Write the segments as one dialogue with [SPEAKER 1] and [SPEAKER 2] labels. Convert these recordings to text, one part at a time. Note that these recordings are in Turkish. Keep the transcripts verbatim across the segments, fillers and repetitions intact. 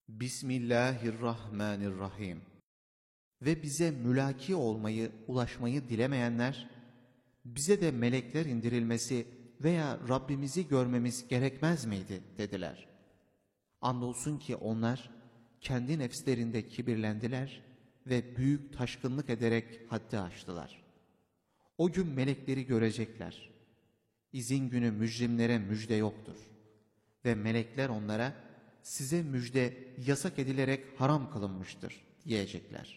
[SPEAKER 1] Bismillahirrahmanirrahim. Ve bize mülaki olmayı, ulaşmayı dilemeyenler, bize de melekler indirilmesi veya Rabbimizi görmemiz gerekmez miydi dediler. Andolsun ki onlar kendi nefslerinde kibirlendiler ve büyük taşkınlık ederek haddi aştılar. O gün melekleri görecekler. İzin günü mücrimlere müjde yoktur. Ve melekler onlara, size müjde yasak edilerek haram kılınmıştır diyecekler.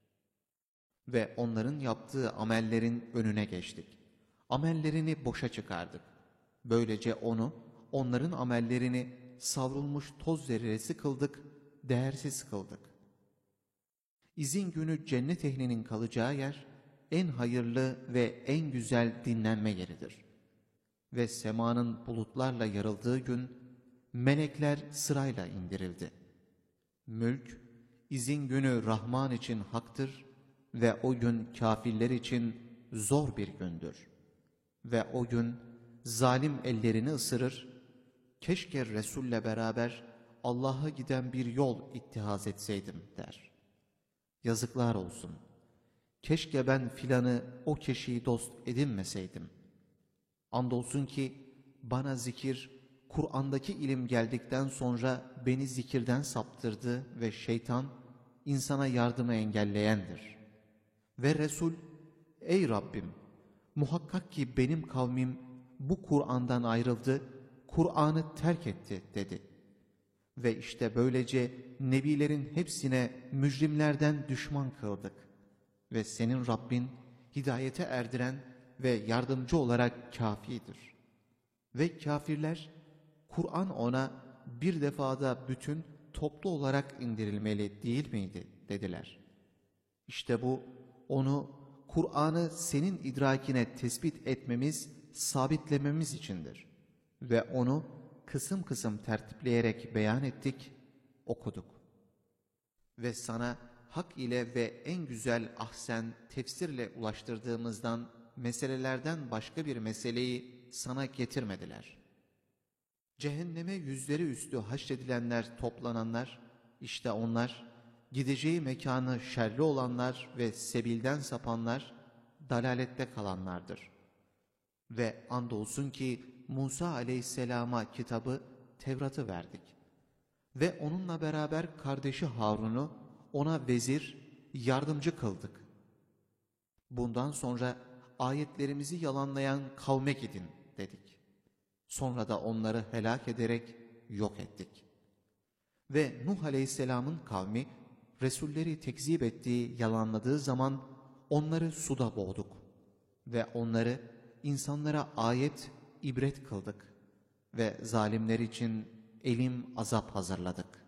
[SPEAKER 1] Ve onların yaptığı amellerin önüne geçtik. Amellerini boşa çıkardık. Böylece onu, onların amellerini savrulmuş toz zerresi kıldık, değersiz kıldık. İzin günü cennet ehlinin kalacağı yer, en hayırlı ve en güzel dinlenme yeridir. Ve semanın bulutlarla yarıldığı gün, melekler sırayla indirildi. Mülk, izin günü Rahman için haktır ve o gün kafirler için zor bir gündür. Ve o gün zalim ellerini ısırır, keşke Resul'le beraber Allah'a giden bir yol ittihaz etseydim der. Yazıklar olsun, keşke ben filanı o kişiyi dost edinmeseydim. Andolsun ki bana zikir, Kur'an'daki ilim geldikten sonra beni zikirden saptırdı ve şeytan insana yardımı engelleyendir. Ve Resul, ey Rabbim, muhakkak ki benim kavmim bu Kur'an'dan ayrıldı, Kur'an'ı terk etti dedi. Ve işte böylece nebilerin hepsine mücrimlerden düşman kıldık. Ve senin Rabbin hidayete erdiren ve yardımcı olarak kafidir. Ve kafirler, Kur'an ona bir defada bütün toplu olarak indirilmeli değil miydi dediler. İşte bu onu, Kur'an'ı senin idrakine tespit etmemiz, sabitlememiz içindir. Ve onu kısım kısım tertipleyerek beyan ettik, okuduk. Ve sana hak ile ve en güzel ahsen tefsirle ulaştırdığımızdan meselelerden başka bir meseleyi sana getirmediler. Cehenneme yüzleri üstü haşredilenler, toplananlar, işte onlar, gideceği mekanı şerli olanlar ve sebilden sapanlar, dalalette kalanlardır. Ve andolsun ki Musa aleyhisselama kitabı, Tevrat'ı verdik. Ve onunla beraber kardeşi Harun'u ona vezir, yardımcı kıldık. Bundan sonra ayetlerimizi yalanlayan kavme gidin dedik. Sonra da onları helak ederek yok ettik. Ve Nuh aleyhisselamın kavmi, Resulleri tekzip ettiği, yalanladığı zaman onları suda boğduk. Ve onları insanlara ayet, ibret kıldık. Ve zalimler için elim azap hazırladık.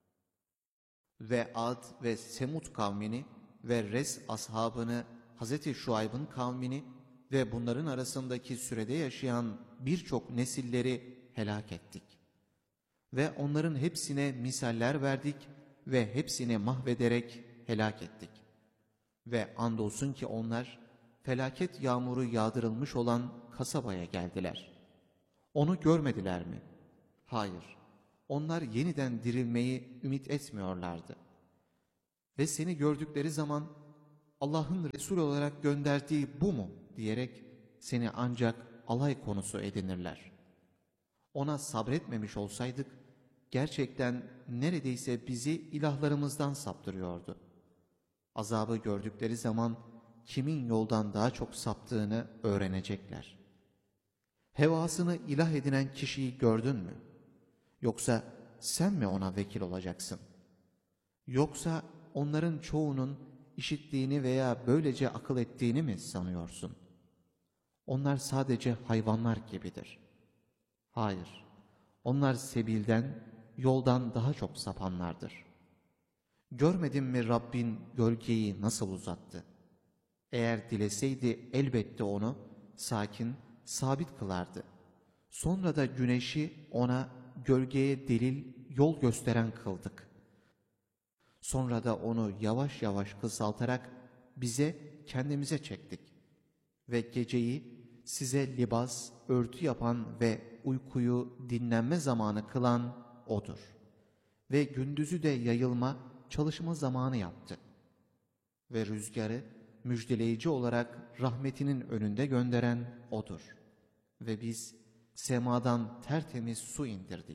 [SPEAKER 1] Ve Ad ve Semud kavmini ve Res ashabını, Hazreti Şuayb'ın kavmini ve bunların arasındaki sürede yaşayan birçok nesilleri helak ettik. Ve onların hepsine misaller verdik ve hepsini mahvederek helak ettik. Ve andolsun ki onlar felaket yağmuru yağdırılmış olan kasabaya geldiler. Onu görmediler mi? Hayır, onlar yeniden dirilmeyi ümit etmiyorlardı. Ve seni gördükleri zaman Allah'ın Resul olarak gönderdiği bu mu diyerek seni ancak alay konusu edinirler. Ona sabretmemiş olsaydık gerçekten neredeyse bizi ilahlarımızdan saptırıyordu. Azabı gördükleri zaman kimin yoldan daha çok saptığını öğrenecekler. Hevasını ilah edinen kişiyi gördün mü? Yoksa sen mi ona vekil olacaksın? Yoksa onların çoğunun işittiğini veya böylece akıl ettiğini mi sanıyorsun? Onlar sadece hayvanlar gibidir. Hayır, onlar sebilden, yoldan daha çok sapanlardır. Görmedin mi Rabbin gölgeyi nasıl uzattı? Eğer dileseydi elbette onu sakin, sabit kılardı. Sonra da güneşi ona gölgeye delil, yol gösteren kıldık. Sonra da onu yavaş yavaş kısaltarak bize, kendimize çektik. Ve geceyi size libas, örtü yapan ve uykuyu dinlenme zamanı kılan O'dur. ve gündüzü de yayılma, çalışma zamanı yaptı. Ve rüzgarı müjdeleyici olarak rahmetinin önünde gönderen O'dur. Ve biz semadan tertemiz su indirdik.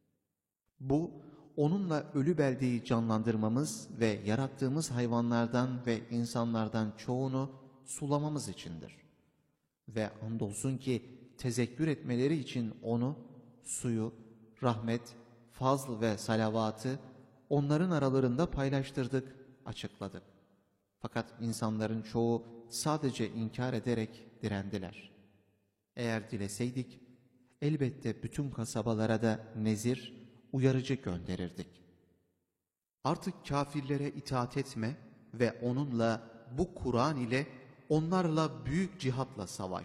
[SPEAKER 1] Bu, onunla ölü beldeyi canlandırmamız ve yarattığımız hayvanlardan ve insanlardan çoğunu sulamamız içindir. Ve andolsun ki tezekkür etmeleri için onu, suyu, rahmet, fazl ve salavatı onların aralarında paylaştırdık, açıkladık. Fakat insanların çoğu sadece inkar ederek direndiler. Eğer dileseydik, elbette bütün kasabalara da nezir, uyarıcı gönderirdik. Artık kâfirlere itaat etme ve onunla, bu Kur'an ile onlarla büyük cihatla savaş.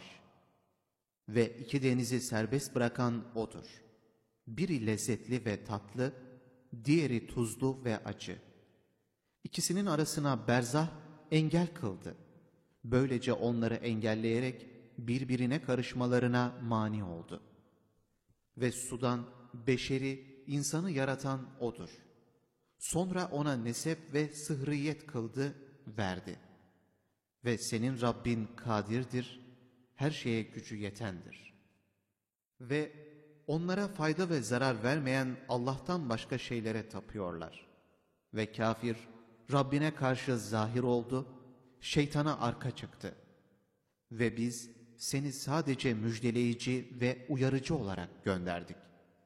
[SPEAKER 1] Ve iki denizi serbest bırakan O'dur. Biri lezzetli ve tatlı, diğeri tuzlu ve acı. İkisinin arasına berzah engel kıldı. Böylece onları engelleyerek birbirine karışmalarına mani oldu. Ve sudan beşeri, insanı yaratan O'dur. Sonra ona nesep ve sıhriyet kıldı, verdi. Ve senin Rabbin kadirdir, her şeye gücü yetendir. Ve onlara fayda ve zarar vermeyen Allah'tan başka şeylere tapıyorlar. Ve kafir Rabbine karşı zahir oldu, şeytana arka çıktı. Ve biz seni sadece müjdeleyici ve uyarıcı olarak gönderdik.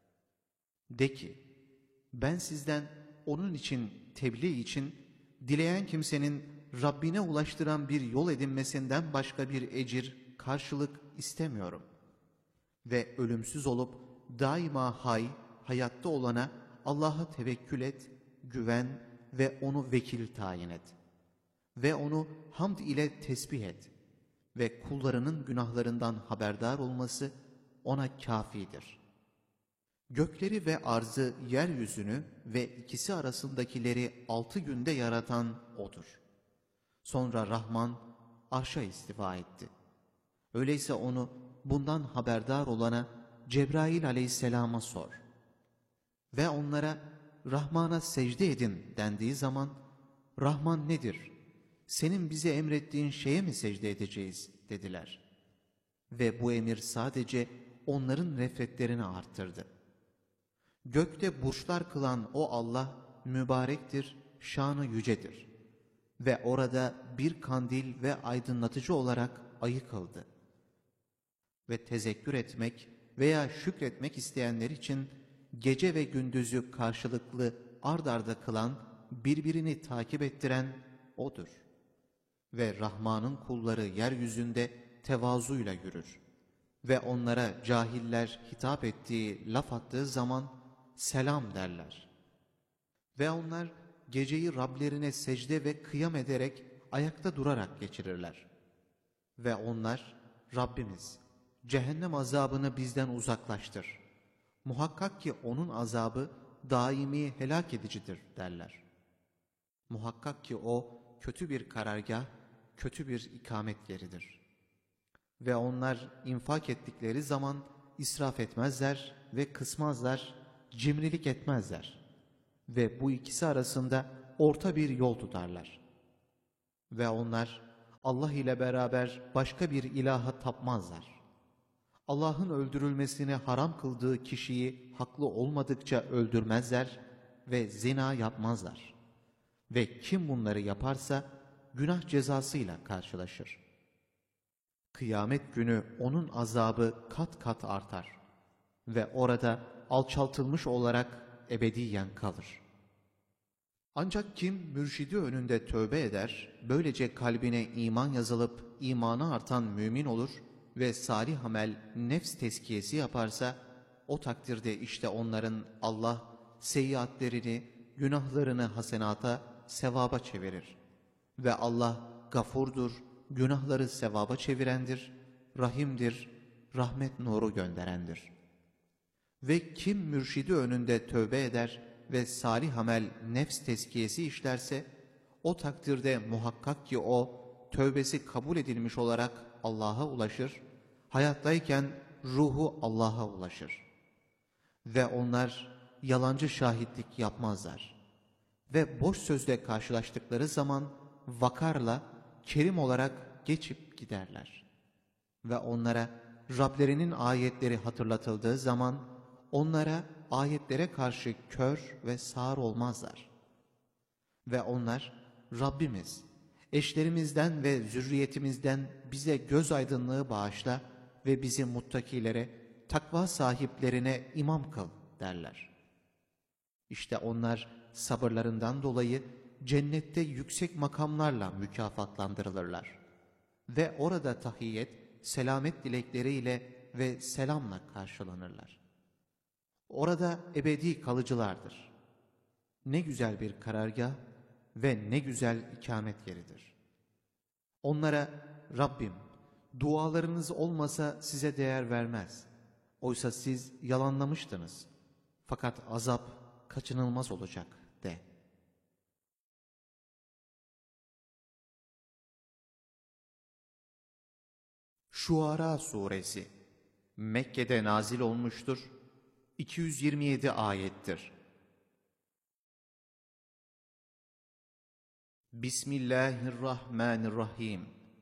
[SPEAKER 1] De ki, ben sizden onun için, tebliğ için, dileyen kimsenin Rabbine ulaştıran bir yol edinmesinden başka bir ecir, karşılık istemiyorum. Ve ölümsüz olup daima hay, hayatta olana Allah'a tevekkül et, güven ve onu vekil tayin et. Ve onu hamd ile tesbih et. Ve kullarının günahlarından haberdar olması ona kâfidir. Gökleri ve arzı, yeryüzünü ve ikisi arasındakileri altı günde yaratan O'dur. Sonra Rahman arşa istiva etti. Öyleyse onu bundan haberdar olana Cebrail aleyhisselama sor. Ve onlara Rahman'a secde edin dendiği zaman, Rahman nedir? Senin bize emrettiğin şeye mi secde edeceğiz dediler. Ve bu emir sadece onların nefretlerini arttırdı. Gökte burçlar kılan o Allah mübarektir, şanı yücedir. Ve orada bir kandil ve aydınlatıcı olarak ayı kıldı. Ve tezekkür etmek veya şükretmek isteyenler için gece ve gündüzü karşılıklı ard arda kılan, birbirini takip ettiren O'dur. Ve Rahman'ın kulları yeryüzünde tevazuyla yürür. Ve onlara cahiller hitap ettiği, laf attığı zaman selam derler. Ve onlar geceyi Rablerine secde ve kıyam ederek ayakta durarak geçirirler. Ve onlar, Rabbimiz, cehennem azabını bizden uzaklaştır. Muhakkak ki onun azabı daimi helak edicidir derler. Muhakkak ki o kötü bir karargah, kötü bir ikamet yeridir. Ve onlar infak ettikleri zaman israf etmezler ve kısmazlar, cimrilik etmezler. Ve bu ikisi arasında orta bir yol tutarlar. Ve onlar Allah ile beraber başka bir ilaha tapmazlar. Allah'ın öldürülmesini haram kıldığı kişiyi haklı olmadıkça öldürmezler ve zina yapmazlar. Ve kim bunları yaparsa günah cezasıyla karşılaşır. Kıyamet günü onun azabı kat kat artar ve orada alçaltılmış olarak ebediyen kalır. Ancak kim mürşidi önünde tövbe eder, böylece kalbine iman yazılıp imanı artan mümin olur ve salih amel, nefs tezkiyesi yaparsa, o takdirde işte onların Allah seyyiatlerini, günahlarını hasenata, sevaba çevirir. Ve Allah gafurdur, günahları sevaba çevirendir, rahimdir, rahmet nuru gönderendir. Ve kim mürşidi önünde tövbe eder ve salih amel, nefs tezkiyesi işlerse, o takdirde muhakkak ki o, tövbesi kabul edilmiş olarak Allah'a ulaşır, hayattayken ruhu Allah'a ulaşır. Ve onlar yalancı şahitlik yapmazlar. Ve boş sözle karşılaştıkları zaman vakarla, kerim olarak geçip giderler. Ve onlara Rablerinin ayetleri hatırlatıldığı zaman onlara ayetlere karşı kör ve sağır olmazlar. Ve onlar, Rabbimiz, eşlerimizden ve zürriyetimizden bize göz aydınlığı bağışla ve bizi muttakilere, takva sahiplerine imam kıl derler. İşte onlar sabırlarından dolayı cennette yüksek makamlarla mükafatlandırılırlar. Ve orada tahiyyet, selamet dilekleriyle ve selamla karşılanırlar. Orada ebedi kalıcılardır. Ne güzel bir karargah ve ne güzel ikamet yeridir. Onlara, Rabbim, dualarınız olmasa size değer vermez. Oysa siz yalanlamıştınız. Fakat azap kaçınılmaz olacak de. Şuara Suresi Mekke'de nazil olmuştur. iki yüz yirmi yedi ayettir. Bismillahirrahmanirrahim.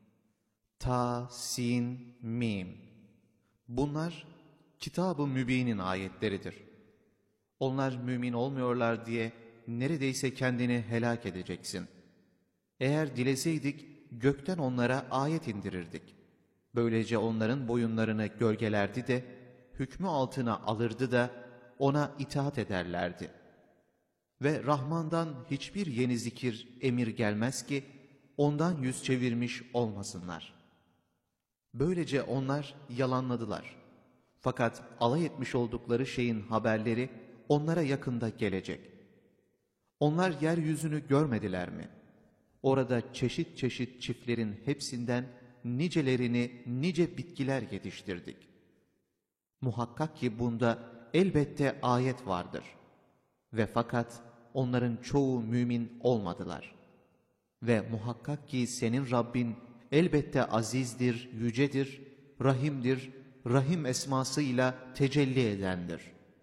[SPEAKER 1] Ta, sin, mim. Bunlar Kitab-ı Mübin'in ayetleridir. Onlar mümin olmuyorlar diye neredeyse kendini helak edeceksin. Eğer dileseydik gökten onlara ayet indirirdik. Böylece onların boyunlarını gölgelerdi de hükmü altına alırdı da ona itaat ederlerdi. Ve Rahman'dan hiçbir yeni zikir, emir gelmez ki ondan yüz çevirmiş olmasınlar. Böylece onlar yalanladılar. Fakat alay etmiş oldukları şeyin haberleri onlara yakında gelecek. Onlar yeryüzünü görmediler mi? Orada çeşit çeşit çiftlerin hepsinden nicelerini nice bitkiler yetiştirdik. Muhakkak ki bunda elbette ayet vardır. Ve fakat onların çoğu mümin olmadılar. Ve muhakkak ki senin Rabbin elbette azizdir, yücedir, rahimdir, rahim esmasıyla tecelli edendir.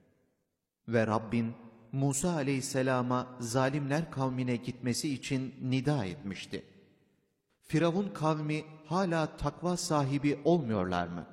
[SPEAKER 1] Ve Rabbin Musa aleyhisselama zalimler kavmine gitmesi için nida etmişti. Firavun kavmi hala takva sahibi olmuyorlar mı?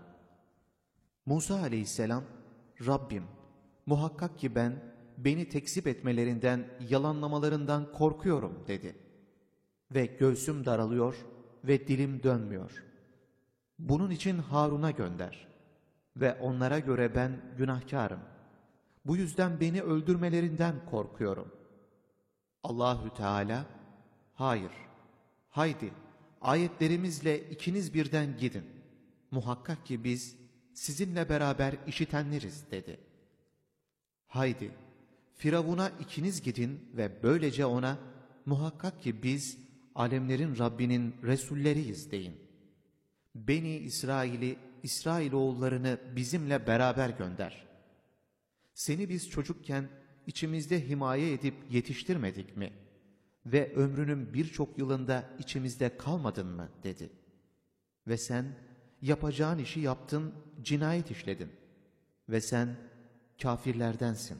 [SPEAKER 1] Musa aleyhisselam, Rabbim muhakkak ki ben beni tekzip etmelerinden, yalanlamalarından korkuyorum dedi. Ve göğsüm daralıyor ve dilim dönmüyor. Bunun için Harun'a gönder. Ve onlara göre ben günahkarım. Bu yüzden beni öldürmelerinden korkuyorum. Allahü Teala, hayır, haydi ayetlerimizle ikiniz birden gidin. Muhakkak ki biz sizinle beraber işitenleriz dedi. Haydi Firavun'a ikiniz gidin ve böylece ona muhakkak ki biz alemlerin Rabbinin Resulleriyiz deyin. Beni İsrail'i, İsrailoğullarını bizimle beraber gönder. Seni biz çocukken içimizde himaye edip yetiştirmedik mi? Ve ömrünün birçok yılında içimizde kalmadın mı? Dedi. Ve sen yapacağın işi yaptın, cinayet işledin. Ve sen kafirlerdensin.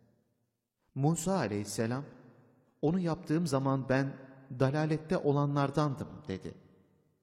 [SPEAKER 1] Musa aleyhisselam, onu yaptığım zaman ben dalalette olanlardandım dedi.